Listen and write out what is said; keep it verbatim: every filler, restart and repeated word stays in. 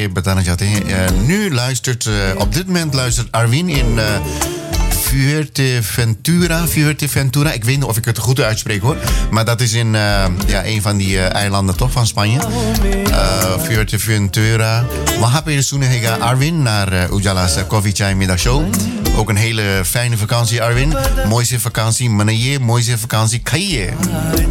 से बताना चाहते हैं. Uh, nu luistert, uh, op dit moment luistert Arwin in uh, Fuerteventura. Fuerteventura. Ik weet niet of ik het goed uitspreek hoor. Maar dat is in uh, ja, een van die uh, eilanden toch van Spanje. Uh, Fuerteventura. Mahapere Sunehega Arwin naar uh, Ujala's uh, Coffee Chai Middagshow. Ook een hele fijne vakantie, Arwin. Mooiste vakantie. Manaye, mooiste vakantie. Kaiye.